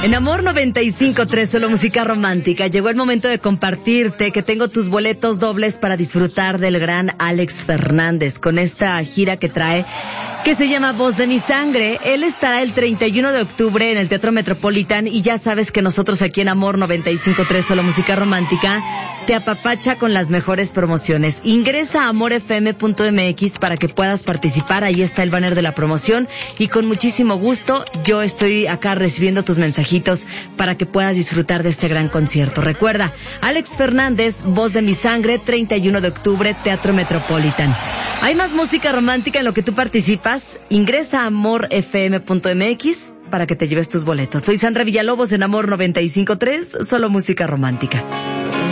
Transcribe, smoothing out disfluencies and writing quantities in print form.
En Amor 95.3, solo música romántica. Llegó el momento de compartirte que tengo tus boletos dobles para disfrutar del gran Alex Fernández con esta gira que trae, que se llama Voz de mi Sangre. Él estará el 31 de octubre en el Teatro Metropolitan y ya sabes que nosotros aquí en Amor 95.3, solo música romántica, te apapacha con las mejores promociones. Ingresa a amorfm.mx para que puedas participar. Ahí está el banner de la promoción y con muchísimo gusto yo estoy acá recibiendo tus mensajitos para que puedas disfrutar de este gran concierto. Recuerda, Alex Fernández, Voz de mi Sangre, 31 de octubre, Teatro Metropolitan. Hay más música romántica en lo que tú participas. Ingresa a amorfm.mx para que te lleves tus boletos. Soy Sandra Villalobos en Amor 95.3, solo música romántica.